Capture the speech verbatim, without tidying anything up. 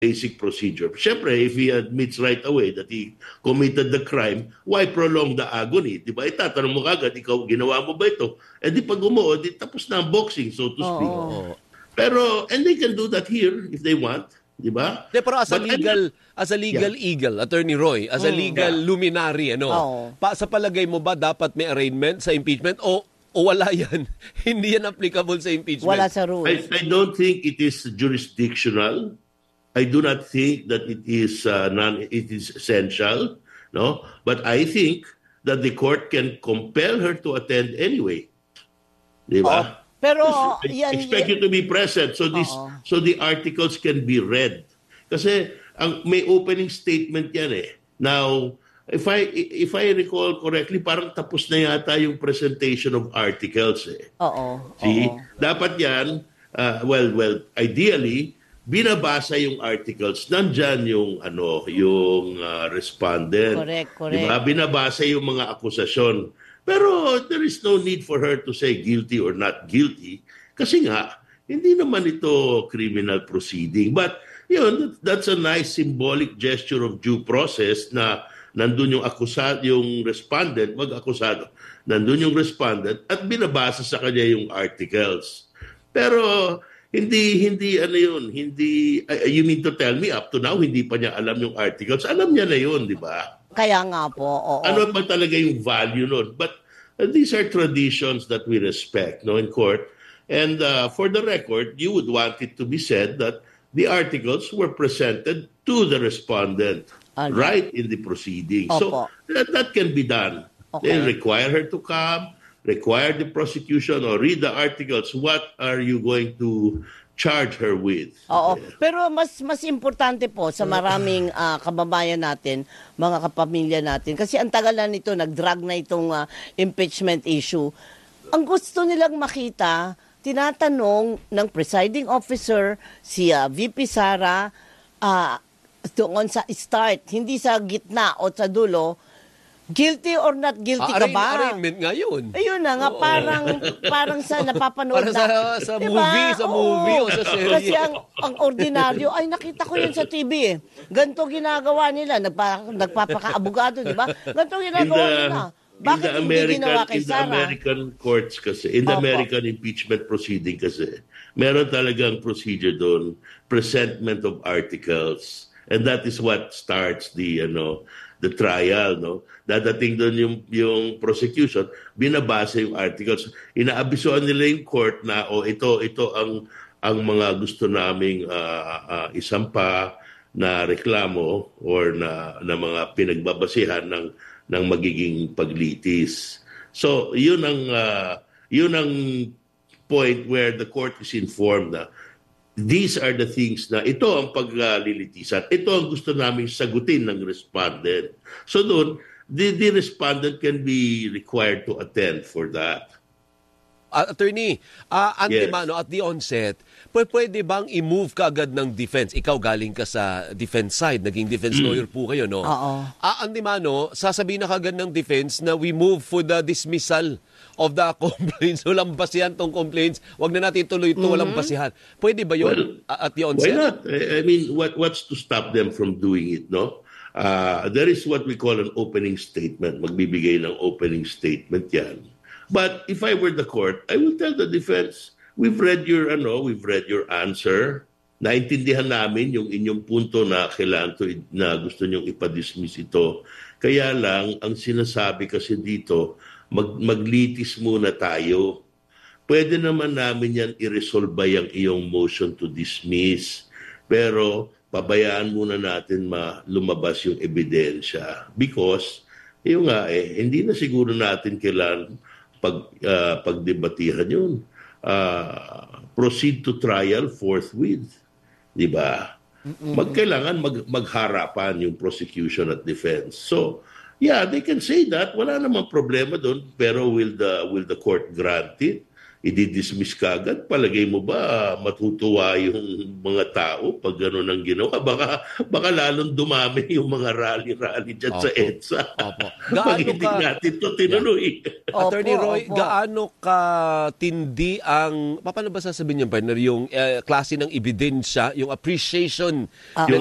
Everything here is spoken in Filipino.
basic procedure. Siyempre, if he admits right away that he committed the crime, why prolong the agony? Di ba? Itatanong mo kagad, ikaw, ginawa mo ba ito? Eh di pag umuo, di tapos na ang boxing, so to speak. Oo. Pero, and they can do that here if they want. Di ba? De, pero as a But legal, ano- as a legal eagle, Attorney Roy, as a legal luminary, ano, Oo. pa, sa palagay mo ba dapat may arraignment sa impeachment o o wala yan? Hindi yan applicable sa impeachment? Wala sa I, rules. I don't think it is jurisdictional. I do not think that it is uh, non it is essential, no. But I think that the court can compel her to attend anyway. Di ba? Pero I yan, expect you to be present so this Oo. so the articles can be read. Kasi ang may opening statement yan eh. Now, if I if I recall correctly, parang tapos na yata yung presentation of articles eh. oo. See? oo. Dapat yan, uh, well, well, ideally, binabasa yung articles, nandyan yung, ano, yung uh, respondent. Correct, correct. Diba? Binabasa yung mga akusasyon. Pero there is no need for her to say guilty or not guilty kasi nga, hindi naman ito criminal proceeding. But, yun, that's a nice symbolic gesture of due process na nandun yung akusado, yung respondent, mag-akusado, nandun yung respondent at binabasa sa kanya yung articles. Pero hindi hindi ano yun, hindi uh, you mean to tell me up to now hindi pa niya alam yung articles. Alam niya na yun, di ba? Kaya nga po, oo. Ano ba talaga yung value nun? But uh, these are traditions that we respect, no, in court. And uh, for the record, you would want it to be said that the articles were presented to the respondent Ano? right in the proceeding. Opo. So that, that can be done. Okay. They require her to come, require the prosecution or read the articles. What are you going to charge her with? Oo. Pero mas mas importante po sa maraming ah, kababayan natin, mga kapamilya natin, kasi ang tagal na nito, nag-drag na itong ah, impeachment issue. Ang gusto nilang makita, tinatanong ng presiding officer, si ah, V P Sara, ah, doon sa start, hindi sa gitna o sa dulo, guilty or not guilty ka Ah, arraign- ba? arraignment nga yun. Ayun na nga, parang parang sa napapanood Parang sa, na. sa Diba? movie, sa Oo. movie o sa serye. Kasi ang, ang ordinaryo, ay nakita ko yun sa T V eh. Ganito ginagawa nila, nagpa, nagpapaka-abogado, di ba? Ganito In ginagawa the, nila. in Bakit the hindi American, ginawa kay in the Sara? American courts kasi, in the Opo. American impeachment proceeding kasi, meron talagang procedure doon, presentment of articles. And that is what starts the, ano, the trial, no? Dadating doon yung, yung prosecution, binabasa yung articles. Inaabisuan nila yung court na, oh, ito, ito ang, ang mga gusto naming uh, uh, isampa na reklamo or na, na mga pinagbabasihan ng, ng magiging paglitis. So, yun ang, uh, yun ang point where the court is informed na these are the things na ito ang paglilitisan. Ito ang gusto namin sagutin ng respondent. So doon, the, the respondent can be required to attend for that. Uh, attorney, uh, Antima, Yes. no, at the onset, pw- pwede bang i-move ka agad ng defense? Ikaw galing ka sa defense side, naging defense lawyer po kayo, no? Oo. Ah, Antimano, sasabihin na kagad ng defense na we move for the dismissal of the complaints. Walang basihan tong complaints. Wag na natin tuloy ito, walang basihan. Pwede ba yun Well, uh, at the Why onset? not? I I mean, what what's to stop them from doing it, no? Uh, there is what we call an opening statement. Magbibigay ng opening statement yan. But if I were the court, I will tell the defense, we've read your, ano, we've read your answer. Naintindihan namin yung inyong punto na kailangan to, na gusto nyong ipadismiss ito. Kaya lang, ang sinasabi kasi dito, mag, maglitis muna tayo. Pwede naman namin yan i-resolve yung iyong motion to dismiss. Pero pabayaan muna natin ma lumabas yung ebidensya. Because, yung nga eh, hindi na siguro natin kailangan pag, uh, pagdebatihan yun. Uh, proceed to trial forthwith. Di ba? Magkailangan mag, magharapan yung prosecution at defense. So, yeah, they can say that. Wala namang problema doon. Pero will the will the court grant it? i-dismiss ka agad, palagay mo ba matutuwa yung mga tao pag gano'n ang ginawa? Baka, baka lalong dumami yung mga rally-rally dyan Opo. sa EDSA. Opo. Pag Gaano hindi ka- natin ito tinuloy. Attorney Opo, Roy, opo. gaano ka tindi ang, paano ba sasabihin niyo, partner, yung eh, klase ng ebidensya, yung appreciation Ah. ng